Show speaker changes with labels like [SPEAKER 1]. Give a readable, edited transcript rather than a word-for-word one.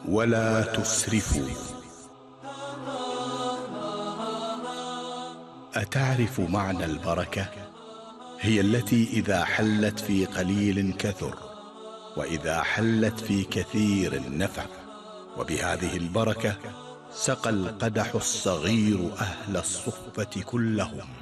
[SPEAKER 1] ولا تسرفوا. أتعرف معنى البركة؟ هي التي إذا حلت في قليل كثر، وإذا حلت في كثير نفع. وبهذه البركة سقى القدح الصغير أهل الصفة كلهم.